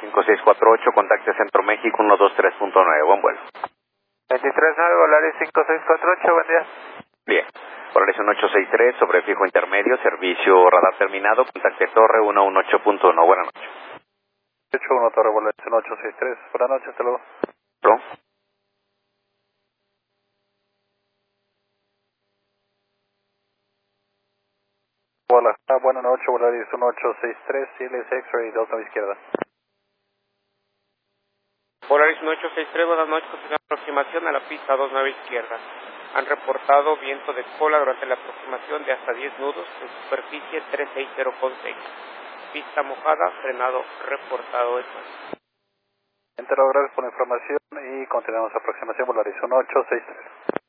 5648, contacte Centro México 123.9, buen vuelo. 239, Volaris 5648, buen día. Bien. Volaris 1863, sobre fijo intermedio, servicio radar terminado, contacte Torre 118.1, buenas noches. 81 Torre, Volaris 1863, buenas noches, hasta luego. ¿Pro? Guadalajara, buenas noches, Volaris 1863, Siles X-Ray, Delta izquierda. Volaris 1863, buenas noches, con aproximación a la pista 29 izquierda. Han reportado viento de cola durante la aproximación de hasta 10 nudos en superficie 360.6. Pista mojada, frenado reportado es más. Entero, gracias por la información y continuamos aproximación Volaris 1863.